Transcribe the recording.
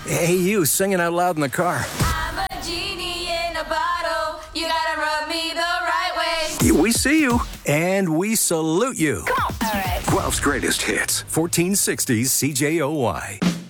Hey, you singing out loud in the car. I'm a genie in a bottle. You gotta rub me the right way. We see you, and we salute you. Come on. All right. Guelph's greatest hits, 1460s CJOY.